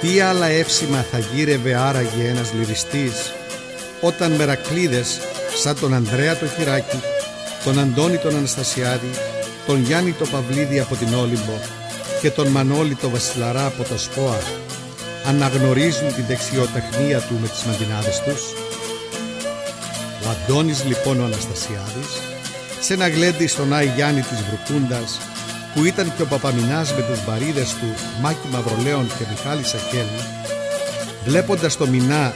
Τι άλλα εύσημα θα γύρευε άραγε ένας λυριστής, όταν μερακλείδες σαν τον Ανδρέα το Χειράκη, τον Αντώνη τον Αναστασιάδη, τον Γιάννη το Παυλίδη από την Όλυμπο και τον Μανώλη το Βασιλαρά από το ΣΠΟΑ αναγνωρίζουν την δεξιοτεχνία του με τις μαντινάδες τους. Ο Αντώνης λοιπόν ο Αναστασιάδης, σε ένα γλέντι στον Άη Γιάννη της Βρουκούντας, που ήταν και ο Παπαμινάς με τους μπαρίδες του Μάκη Μαυρολέων και Μιχάλη Σακέλη, βλέποντας το Μινά